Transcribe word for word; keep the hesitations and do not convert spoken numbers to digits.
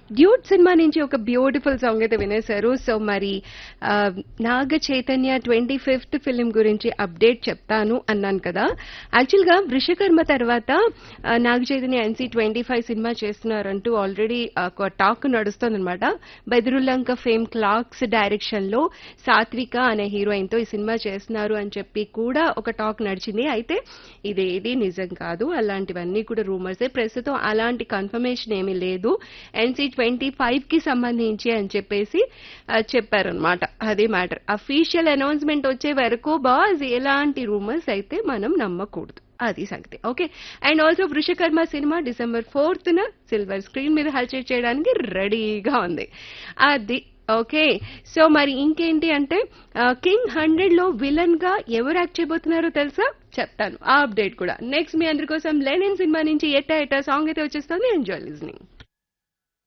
Duet cinema నుంచి ఒక beautiful song అయితే వినేశారు. సో మరి ఆ, Naga Chaitanya twenty fifth film గురించి అప్డేట్ చెప్తాను అన్నాను కదా. యాక్చువల్ గా వృషకర్మ తర్వాత ఆ, Naga Chaitanya NC twenty five cinema చేస్తున్నారంటూ already ఒక టాక్ నడుస్తుంది అనమాట. బెదురులంక ఫేమ్ క్లాక్స్ డైరెక్షన్ లో సాత్విక అనే హీరోయిన్ తో ఈ సినిమా చేస్తున్నారు అని చెప్పి కూడా ఒక టాక్ నడిచింది. అయితే ఇదేది నిజం కాదు, అలాంటివన్నీ కూడా రూమర్సే. ప్రస్తుతం అలాంటి కన్ఫర్మేషన్ ఏమీ లేదు ఎన్సీ ట్వంటీ ఫైవ్ కి సంబంధించి అని చెప్పేసి ఆ, చెప్పారనమాట. అదే మ్యాటర్. అఫీషియల్ అనౌన్స్మెంట్ వచ్చే వరకు బాస్ ఎలాంటి రూమర్స్ అయితే మనం నమ్మకూడదు. అది సంగతి. Okay. And also Vrushakarma cinema December fourth న సిల్వర్ స్క్రీన్ మీద హల్చల్ చేయడానికి రెడీగా ఉంది. అది ఓకే. సో మరి ఇంకేంటి అంటే కింగ్ హండ్రెడ్ లో విలన్ గా ఎవరు యాక్ట్ చేయబోతున్నారో తెలుసా? చెప్తాను ఆ అప్డేట్ కూడా. నెక్స్ట్ మీ అందరి కోసం లెనిన్ సినిమా నుంచి ఎట్టా ఎట్టా సాంగ్ అయితే వచ్చేస్తుంది. Enjoy listening.